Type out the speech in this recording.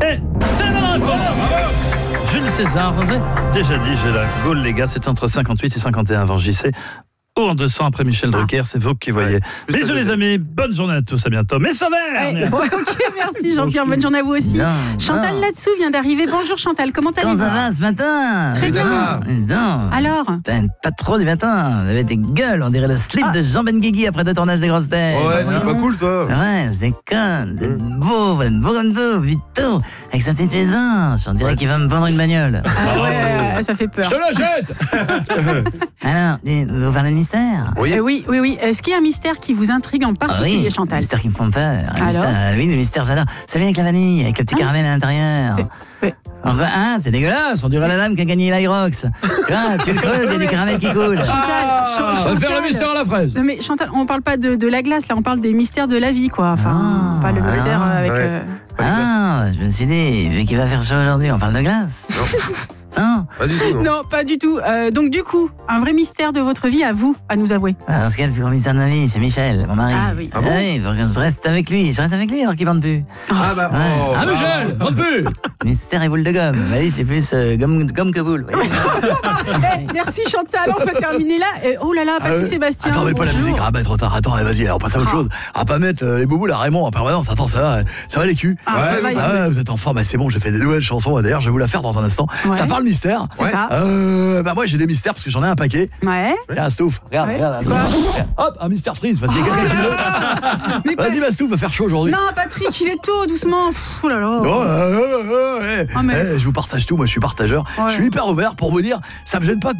Et c'est la bonne réponse. Jules César, on a déjà dit, j'ai la Gaule, les gars, c'est entre 58 et 51 avant JC. Ou en 200 après Michel Drucker, c'est vous qui voyez. Bisous les amis, bonne journée à tous, à bientôt. Mais Sauvert. Ok, merci Jean-Pierre, bonne journée à vous aussi. Chantal là-dessous vient d'arriver. Bonjour Chantal, comment allez-vous? Comment ça va ce matin? Très bien. Non. Alors? Pas trop du matin. Vous avez des gueules, on dirait le slip de Jean Benguigui après 2 tournages des grosses têtes. Ouais, c'est pas cool ça. Ouais, c'est con, vous êtes beau comme tout, Vito, avec sa petite chemise blanche, on dirait qu'il va me vendre une bagnole. Ah ouais, ça fait peur. Je te la jette. Alors, vous parlez de mystère? Oui. Oui. Est-ce qu'il y a un mystère qui vous intrigue en particulier, oui, Chantal? Mystère qui me font peur. Alors Oui, le mystère, j'adore. Celui avec la vanille, avec le petit caramel à l'intérieur. Enfin, c'est dégueulasse, on dirait la dame qui a gagné l'Irox. Tu le creuses, il y a du caramel qui coule. On va faire le mystère à la fraise. Non mais Chantal, on parle pas de la glace, là on parle des mystères de la vie, quoi. Enfin, pas le mystère avec... Je me suis dit, vu qu'il va faire chaud aujourd'hui, on parle de glace. Non. Pas du tout, non. Non, pas du tout. Donc du coup, un vrai mystère de votre vie à vous, à nous avouer. Dans ce cas, le plus grand mystère de ma vie, c'est Michel, mon mari. Ah oui. Ah bon Oui, faut que je reste avec lui. Je reste avec lui alors qu'il bande plus. Ah bah, oh, Ah Michel, monte plus. Mystère et boule de gomme. Bah, lui, c'est plus gomme que boule. Merci Chantal, on va terminer là. Oh là là, Patrick Sébastien. Attends, mais pas la bonjour. musique, arrête trop tard. Attends, vas-y, on passe à autre chose. À pas mettre les bouboules à Raymond en permanence. Attends, ça va les culs. Ah, ça va, Ah, vous êtes en forme, c'est bon, j'ai fait des nouvelles chansons. D'ailleurs, je vais vous la faire dans un instant. Ouais. Ça parle mystère. C'est ça. Bah moi j'ai des mystères parce que j'en ai un paquet. Ouais. Regarde Stouff, regarde. Quoi? Hop, un mystère freeze parce qu'il y a quelqu'un qui veut. Mais Vas-y ma Stouff, va faire chaud aujourd'hui. Non, Patrick, il est tôt, doucement. Oh là là. Oh, Ah, mais- je vous partage tout, moi je suis partageur. Ouais. Je suis hyper ouvert pour vous dire, ça me gêne pas